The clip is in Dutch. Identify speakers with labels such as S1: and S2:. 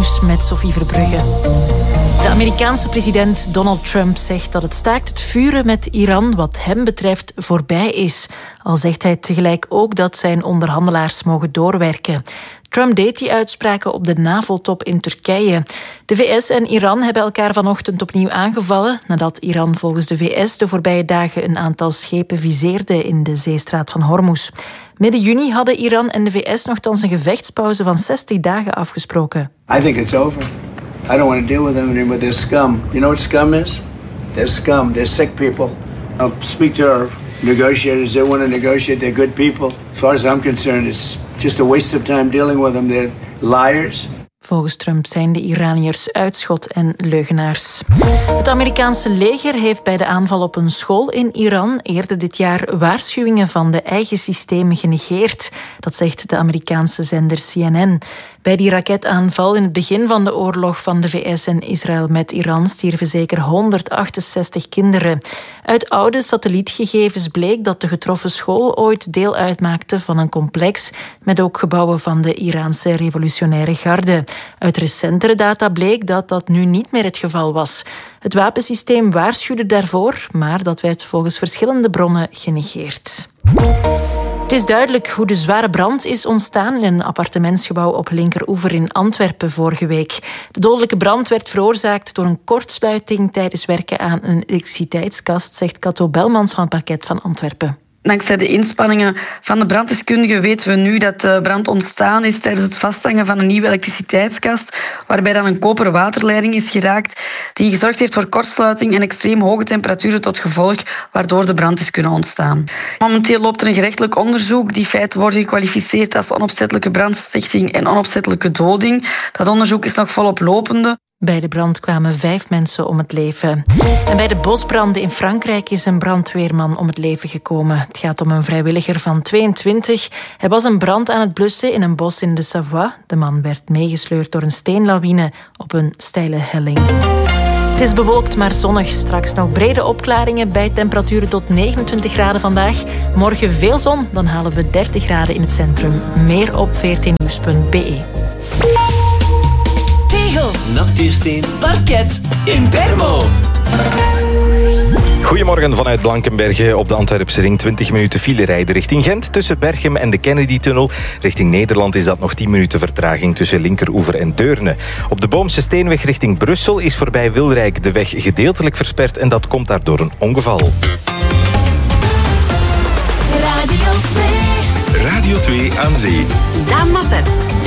S1: nieuws met Sophie Verbrugge. De Amerikaanse president Donald Trump zegt dat het staakt het vuren met Iran wat hem betreft voorbij is. Al zegt hij tegelijk ook dat zijn onderhandelaars mogen doorwerken. Trump deed die uitspraken op de NAVO-top in Turkije. De VS en Iran hebben elkaar vanochtend opnieuw aangevallen nadat Iran volgens de VS de voorbije dagen een aantal schepen viseerde in de zeestraat van Hormuz. Midden juni hadden Iran en de VS nogthans een gevechtspauze van 60 dagen afgesproken.
S2: I think it's over. I don't want to deal with them anymore. They're scum. You know what scum is? They're scum. They're sick people. I'll speak to our negotiators. They want to negotiate. They're good people. As far as I'm concerned, it's just a waste of time dealing with them. They're liars.
S1: Volgens Trump zijn de Iraniërs uitschot en leugenaars. Het Amerikaanse leger heeft bij de aanval op een school in Iran eerder dit jaar waarschuwingen van de eigen systemen genegeerd. Dat zegt de Amerikaanse zender CNN. Bij die raketaanval in het begin van de oorlog van de VS en Israël met Iran stierven zeker 168 kinderen. Uit oude satellietgegevens bleek dat de getroffen school ooit deel uitmaakte van een complex met ook gebouwen van de Iraanse revolutionaire garde. Uit recentere data bleek dat dat nu niet meer het geval was. Het wapensysteem waarschuwde daarvoor, maar dat werd volgens verschillende bronnen genegeerd. Het is duidelijk hoe de zware brand is ontstaan in een appartementsgebouw op Linkeroever in Antwerpen vorige week. De dodelijke brand werd veroorzaakt door een kortsluiting tijdens werken aan een elektriciteitskast, zegt Cato Belmans van het parket van Antwerpen.
S3: Dankzij de inspanningen van de branddeskundigen weten we nu dat de brand ontstaan is tijdens het vasthangen van een nieuwe elektriciteitskast, waarbij dan een koperen waterleiding is geraakt, die gezorgd heeft voor kortsluiting en extreem hoge temperaturen tot gevolg, waardoor de brand is kunnen ontstaan. Momenteel loopt er een gerechtelijk onderzoek. Die feiten worden gekwalificeerd als onopzettelijke brandstichting en onopzettelijke doding. Dat onderzoek is nog volop lopende.
S1: Bij de brand kwamen 5 mensen om het leven. En bij de bosbranden in Frankrijk is een brandweerman om het leven gekomen. Het gaat om een vrijwilliger van 22. Hij was een brand aan het blussen in een bos in de Savoie. De man werd meegesleurd door een steenlawine op een steile helling. Het is bewolkt, maar zonnig. Straks nog brede opklaringen bij temperaturen tot 29 graden vandaag. Morgen veel zon, dan halen we 30 graden in het centrum. Meer op vrtnieuws.be.
S4: Natuursteen, parket, in Bermo.
S5: Goedemorgen vanuit Blankenberge op de Antwerpse ring. 20 minuten file rijden richting Gent tussen Berchem en de Kennedy-tunnel. Richting Nederland is dat nog 10 minuten vertraging tussen Linkeroever en Deurne. Op de Boomse Steenweg richting Brussel is voorbij Wilrijk de weg gedeeltelijk versperd en dat komt daardoor een ongeval.
S4: Radio 2.
S6: Radio 2 aan zee.
S4: Daan Masset.